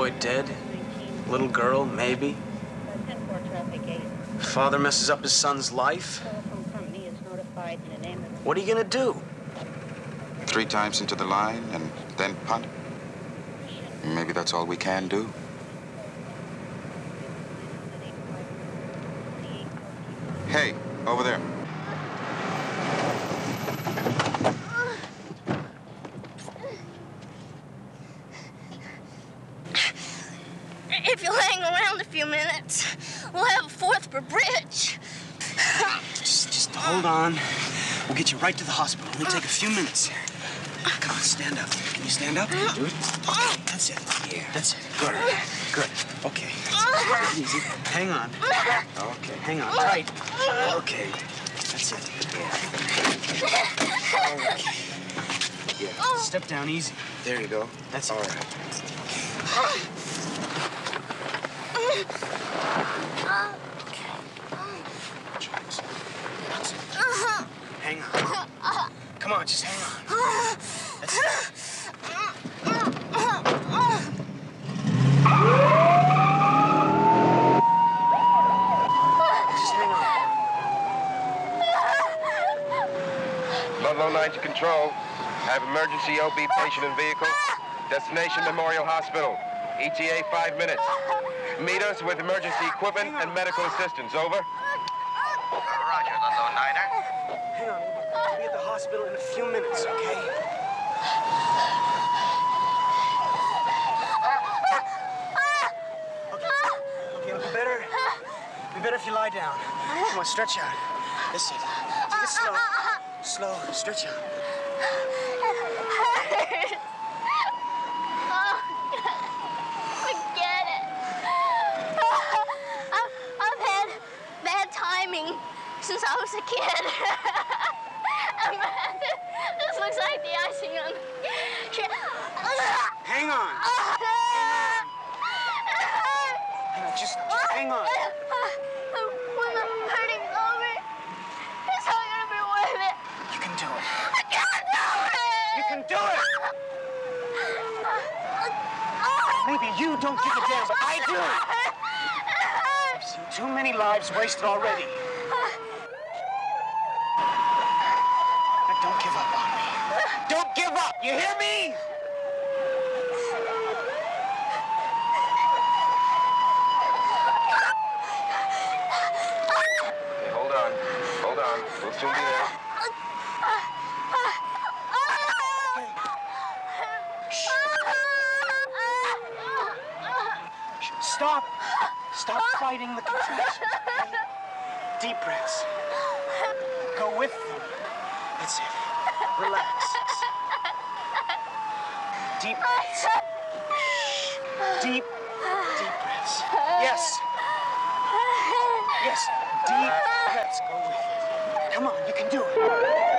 boy dead? Little girl, maybe? Father messes up his son's life? What are you gonna do? 3 times into the line and then punt. Maybe that's all we can do. Hey, over there. If you'll hang around a few minutes, we'll have a fourth for Bridge. Just hold on. We'll get you right to the hospital. It'll take a few minutes. Come on, stand up. Can you stand up? Can you do it? Okay, that's it. Yeah, that's it. Good. Good. Okay. Easy. Hang on. Okay, hang on. Tight. Okay. That's it. Okay. Yeah. Step down easy. There you go. That's all right. Hang on. Come on, just hang on. That's it. Just hang on. Ludlow 9 to control. Have emergency OB patient in vehicle. Destination Memorial Hospital. ETA 5 minutes. Meet us with emergency equipment and medical assistance. Over. Roger, Ludlow 9er. Hang on. We'll be at the hospital in a few minutes, okay? Okay, it'll be better. It'll be better if you lie down. Come on, stretch out. That's it. Take it slow. Slow. Stretch out. Forget it. I've had bad timing since I was a kid. This looks like the icing on the cake. Hang on. Just hang on. When the hurting's over, it's not gonna be worth it. You can do it. I can't do it. You can do it. Maybe you don't give a damn, but I do. I've seen too many lives wasted already. Now don't give up on me. Don't give up. You hear me? Okay, hold on. Hold on. We'll soon be there. Stop. Stop fighting the contraction. Deep breaths. Go with them. That's it. Relax. Deep breaths. Deep breaths. Yes. Yes. Deep breaths. Go with it. Come on, you can do it.